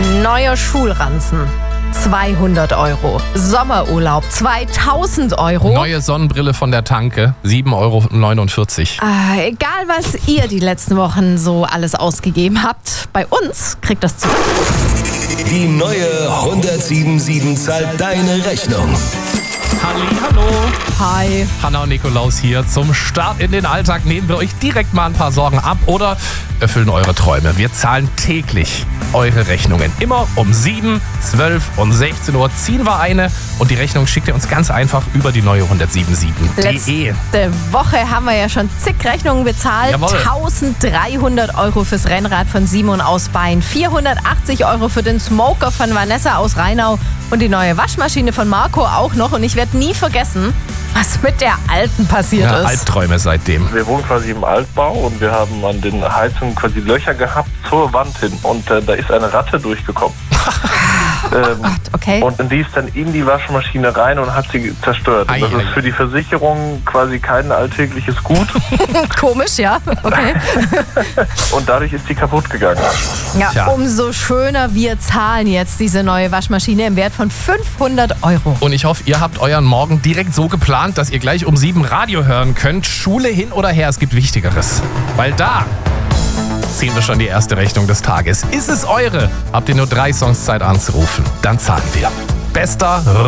Neuer Schulranzen 200 Euro. Sommerurlaub 2000 Euro. Neue Sonnenbrille von der Tanke 7,49 Euro. Egal, was ihr die letzten Wochen so alles ausgegeben habt, bei uns kriegt das zurück. Die neue 177 zahlt deine Rechnung. Hallo. Hi. Hanna und Nikolaus hier. Zum Start in den Alltag nehmen wir euch direkt mal ein paar Sorgen ab oder erfüllen eure Träume. Wir zahlen täglich eure Rechnungen. Immer um 7, 12 und 16 Uhr ziehen wir eine und die Rechnung schickt ihr uns ganz einfach über die neue 177.de. Letzte Woche haben wir ja schon zig Rechnungen bezahlt. Jawohl. 1300 Euro fürs Rennrad von Simon aus Bein, 480 Euro für den Smoker von Vanessa aus Rheinau und die neue Waschmaschine von Marco auch noch. Und ich werde nie vergessen, was mit der alten passiert ist. Albträume seitdem. Wir wohnen quasi im Altbau und wir haben an den Heizungen quasi Löcher gehabt zur Wand hin und da ist eine Ratte durchgekommen. Okay. Und die ist dann in die Waschmaschine rein und hat sie zerstört. Und das ist für die Versicherung quasi kein alltägliches Gut Komisch, ja. Okay. und dadurch ist die kaputt gegangen. Ja, Tja. umso schöner, wir zahlen jetzt diese neue Waschmaschine im Wert von 500 Euro. Und ich hoffe, ihr habt euren Morgen direkt so geplant, dass ihr gleich um 7 Radio hören könnt. Schule hin oder her, es gibt Wichtigeres. Weil da ziehen wir schon die erste Rechnung des Tages. Ist es eure? Habt ihr nur 3 Songs Zeit anzurufen? Dann zahlen wir. Bester